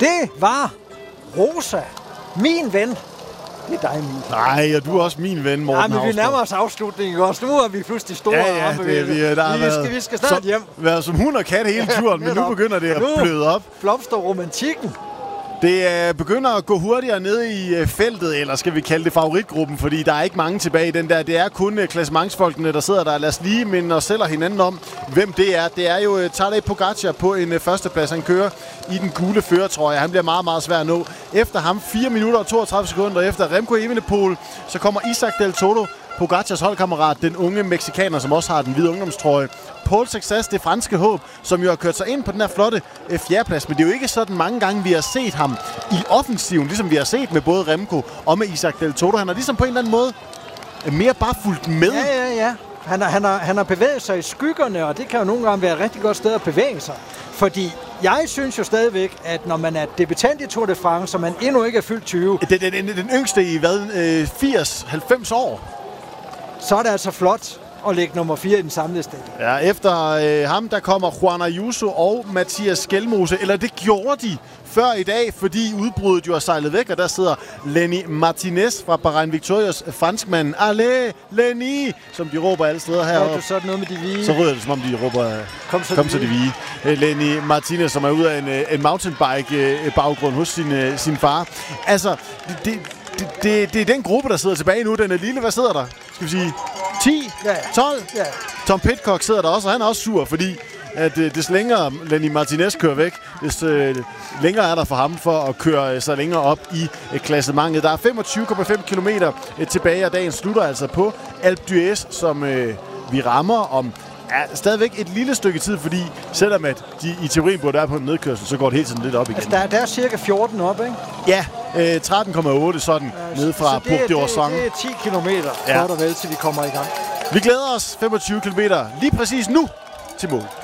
Det var Rosa, min ven. Det er dig, min. Nej, og du er også min ven, Morten Nej, men vi nærmer os afslutningen også. Nu er vi pludselig store. Ja, vi skal snart hjem. Vi har som hund og kat hele turen, men nu begynder det at bløde op. Blomster romantikken. Det begynder at gå hurtigere ned i feltet, eller skal vi kalde det favoritgruppen, fordi der er ikke mange tilbage i den der. Det er kun klassementsfolkene, der sidder der. Lad os lige minde os selv og hinanden om, hvem det er. Det er jo Tadej Pogačar på en førsteplads. Han kører i den gule førertrøje. Han bliver meget, meget svær at nå. Efter ham 4 minutter og 32 sekunder efter Remco Evenepoel, så kommer Isaac Del Toro, Pogacars holdkammerat, den unge mexikaner, som også har den hvide ungdomstrøje. Paul Success, det franske håb, som jo har kørt sig ind på den her flotte fjerdeplads. Men det er jo ikke sådan mange gange, vi har set ham i offensiven, ligesom vi har set med både Remco og med Isaac Del Toro. Han har ligesom på en eller anden måde mere bare fulgt med. Ja. Han har bevæget sig i skyggerne, og det kan jo nogle gange være et rigtig godt sted at bevæge sig. Fordi jeg synes jo stadigvæk, at når man er debutant i Tour de France, og man endnu ikke er fyldt 20... Den yngste i 80-90 år. Så er det altså flot at lægge nummer 4 i den samlede stat. Ja, efter ham, der kommer Juan Ayuso og Mathias Skelmose. Eller det gjorde de før i dag, fordi udbruddet jo er sejlet væk, og der sidder Lenny Martinez fra Bahrain Victorious, franskmanden. Allez, Lenny, som de råber alle steder heroppe. Ja, du så noget med de hvide. Så ryger det, som om de råber, kom så de hvide. Lenny Martinez, som er ude af en mountainbike-baggrund hos sin far. Altså, det er den gruppe, der sidder tilbage nu. Den er lille. Hvad sidder der? Skal vi sige 10? Ja. 12? Ja. Tom Pidcock sidder der også, og han er også sur, fordi at des længere Lenny Martinez kører væk, des længere er der for ham for at køre sig længere op i klassementet. Der er 25,5 km tilbage, og dagen slutter altså på Alpe d'Huez, som vi rammer om stadigvæk et lille stykke tid, fordi selvom at de i teorien burde være på en nedkørsel, så går det hele tiden lidt op igen. Altså, der er cirka 14 op, ikke? Ja, 13,8 sådan nede fra Port d'Orsang. Det er 10 kilometer, godt og vel, til vi kommer i gang. Vi glæder os 25 km lige præcis nu til mål.